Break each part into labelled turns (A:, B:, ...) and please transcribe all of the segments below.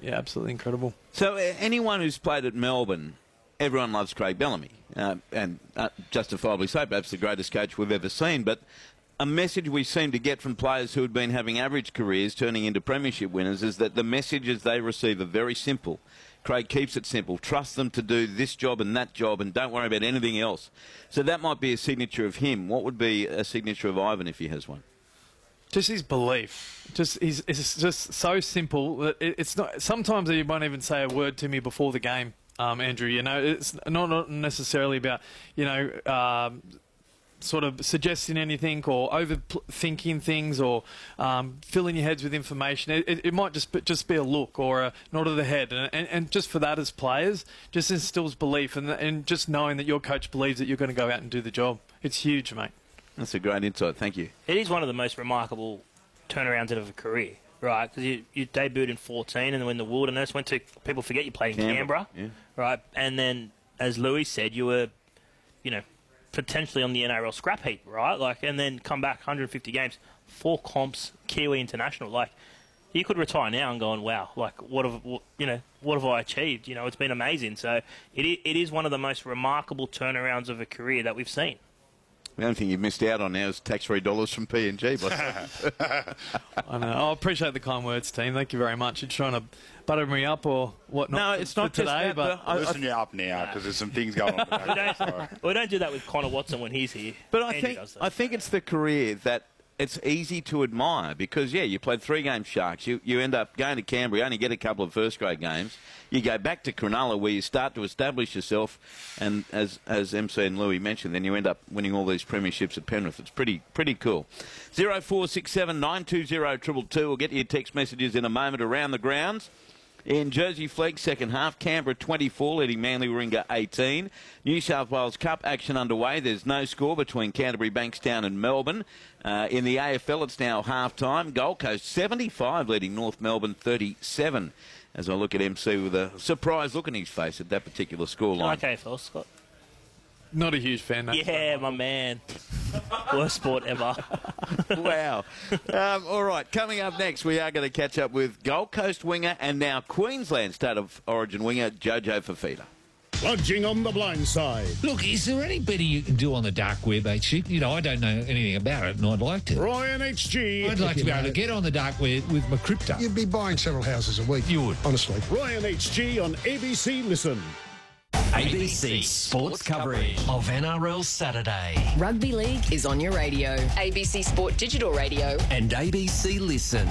A: yeah, absolutely incredible.
B: So anyone who's played at Melbourne, everyone loves Craig Bellamy, and justifiably so, perhaps the greatest coach we've ever seen. But a message we seem to get from players who had been having average careers turning into premiership winners is that the messages they receive are very simple. Craig keeps it simple. Trust them to do this job and that job and don't worry about anything else. So that might be a signature of him. What would be a signature of Ivan if he has one?
A: Just his belief. It's just so simple that it's not. Sometimes he won't even say a word to me before the game, Andrew. You know, it's not necessarily about sort of suggesting anything or overthinking things or filling your heads with information. It might just be a look or a nod of the head, and just for that as players, just instills belief and just knowing that your coach believes that you're going to go out and do the job. It's huge, mate.
B: That's a great insight. Thank you.
C: It is one of the most remarkable turnarounds of a career, right? Because you debuted in 14 and then in the Wilderness, people forget you played in Canberra,
B: yeah.
C: Right? And then, as Louis said, you were, potentially on the NRL scrap heap, right? And then come back 150 games, 4 comps, Kiwi International. You could retire now and going, wow, what have I achieved? It's been amazing. So it is one of the most remarkable turnarounds of a career that we've seen.
B: The only thing you've missed out on now is tax-free dollars from P&G.
A: I know. I appreciate the kind words, team. Thank you very much. You're trying to butter me up or whatnot.
B: No, it's not
A: today,
B: just that,
A: but
D: listen you up now because there's some things going on.
C: We don't do that with Connor Watson when he's here.
B: But I think it's the career that it's easy to admire because, you played 3 games Sharks. You end up going to Canberra, you only get a couple of first-grade games. You go back to Cronulla where you start to establish yourself, and as MC and Louis mentioned, then you end up winning all these premierships at Penrith. It's pretty cool. 0467 920 222. We'll get your text messages in a moment around the grounds. In Jersey Flegg, second half, Canberra 24, leading Manly Warringah 18. New South Wales Cup action underway. There's no score between Canterbury, Bankstown and Melbourne. In the AFL, it's now half-time. Gold Coast 75, leading North Melbourne 37. As I look at MC with a surprised look on his face at that particular scoreline.
C: Okay, Phil Scott.
A: not a huge fan.
C: Yeah, my man. Worst sport ever.
B: Wow. All right, coming up next, we are going to catch up with Gold Coast winger and now Queensland State of Origin winger Jojo Fifita.
E: Plunging on the blind side.
F: Look, is there any better you can do on the dark web, HG? You know, I don't know anything about it, and I'd like to.
E: Ryan HG.
F: I'd like to be able to get on the dark web with my crypto.
G: You'd be buying several houses a week.
F: You would.
G: Honestly.
E: Ryan HG on ABC Listen.
H: ABC Sports coverage of NRL Saturday.
I: Rugby League is on your radio. ABC Sport Digital Radio.
H: And ABC Listen.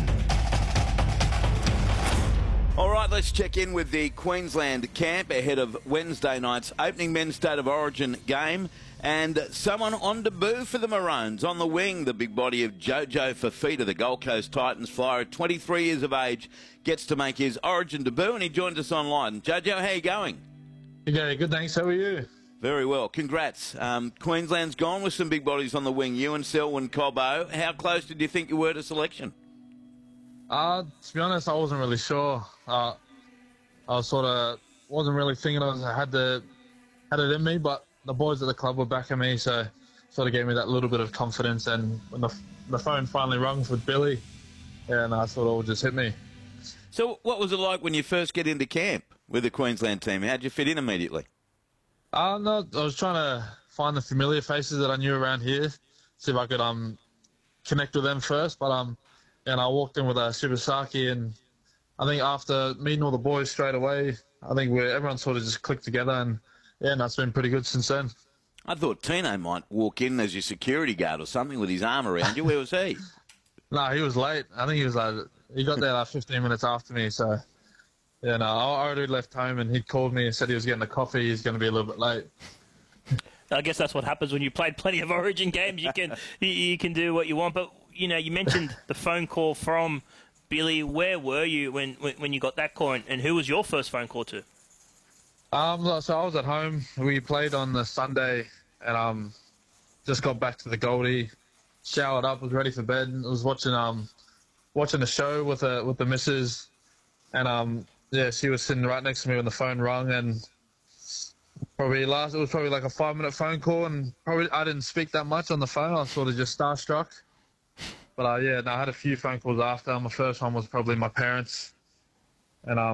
B: All right, let's check in with the Queensland camp ahead of Wednesday night's opening men's State of Origin game. And someone on debut for the Maroons. On the wing, the big body of Jojo Fifita, the Gold Coast Titans flyer at 23 years of age, gets to make his Origin debut, and he joins us online. Jojo, how are you going?
J: Yeah, good, thanks. How are you?
B: Very well. Congrats. Queensland's gone with some big bodies on the wing. You and Selwyn Cobbo. How close did you think you were to selection?
J: To be honest, I wasn't really sure. I wasn't really thinking I had it in me, but the boys at the club were backing me, so sort of gave me that little bit of confidence. And when the phone finally rung with Billy, and I thought it would just hit me.
B: So what was it like when you first get into camp with the Queensland team? How'd you fit in immediately?
J: No, I was trying to find the familiar faces that I knew around here, see if I could connect with them first. But and I walked in with Shibasaki, and I think after meeting all the boys straight away, I think everyone sort of just clicked together, and that's been pretty good since then.
B: I thought Tino might walk in as your security guard or something with his arm around you. Where was he?
J: No, he was late. I think he got there 15 minutes after me, so I already left home, and he called me and said he was getting a coffee. He's going to be a little bit late.
C: I guess that's what happens when you played plenty of Origin games. You can do what you want, but you mentioned the phone call from Billy. Where were you when you got that call, and who was your first phone call to?
J: So I was at home. We played on the Sunday, and just got back to the Goldie, showered up, was ready for bed. I was watching the show with the missus, and she was sitting right next to me when the phone rang, and it was probably like a 5-minute phone call, and probably I didn't speak that much on the phone. I was sort of just starstruck. But I had a few phone calls after. My first one was probably my parents, and